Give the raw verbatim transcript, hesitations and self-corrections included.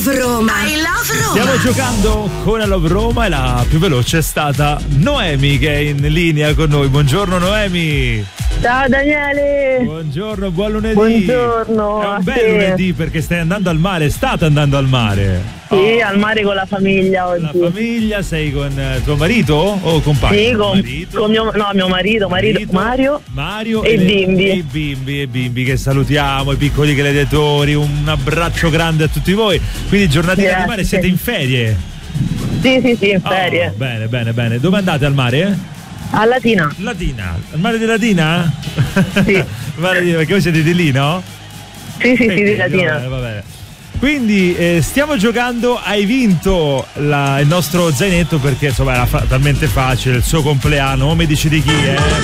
love Roma. I love Roma. Stiamo giocando con la Love Roma e la più veloce è stata Noemi, che è in linea con noi. Buongiorno Noemi. Ciao Daniele. Buongiorno, buon lunedì. Buongiorno. È un bel sì. lunedì perché stai andando al mare, state andando al mare. Sì, oh. al mare con la famiglia oggi. La famiglia, sei con uh, tuo marito o compagno? Sì, con, marito. con mio, no, mio marito, marito, marito Mario, Mario e i bimbi. E i bimbi, e i bimbi che salutiamo, i piccoli gladiatori, un abbraccio grande a tutti voi. Quindi giornatina Grazie. di mare, siete in ferie? Sì, sì, sì, in ferie. Oh, bene, bene, bene. Dove andate al mare? A Latina. Latina. Al mare di Latina? Sì. Mare di, perché voi siete di lì, no? Sì, sì, sì, Eh, di Latina. Va bene, va bene. Quindi eh, stiamo giocando, hai vinto la, il nostro zainetto perché insomma era fa- talmente facile, il suo compleanno, non mi dici di chi, eh?